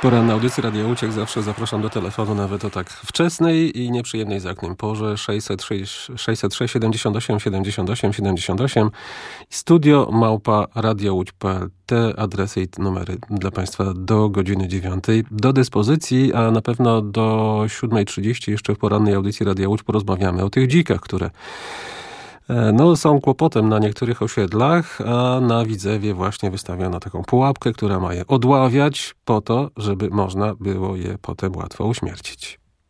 Poranna audycja Radia Łódź, jak zawsze zapraszam do telefonu, nawet o tak wczesnej i nieprzyjemnej za oknem porze. 606 78 78 78. Studio małpa radiołódź.pl. Te adresy i numery dla Państwa do godziny 9 do dyspozycji, a na pewno do 7:30 jeszcze w porannej audycji Radia Łódź porozmawiamy o tych dzikach, które są kłopotem na niektórych osiedlach, a na Widzewie właśnie wystawiono taką pułapkę, która ma je odławiać po to, żeby można było je potem łatwo uśmiercić.